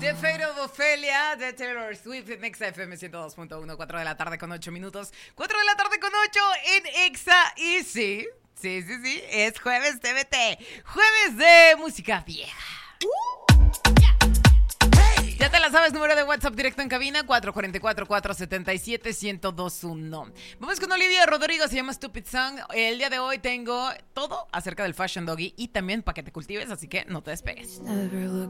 The Fate of Ophelia de Taylor Swift en Exa FM 102.1, 4 de la tarde con 8 minutos. 4 de la tarde con 8 en Exa. Y sí, es jueves TBT. Jueves de música vieja. Ya te la sabes, número de WhatsApp directo en cabina, 444-477-1021. Vamos con Olivia Rodrigo, se llama Stupid Song. El día de hoy tengo todo acerca del Fashion Doggy y también para que te cultives, así que no te despegues. Never look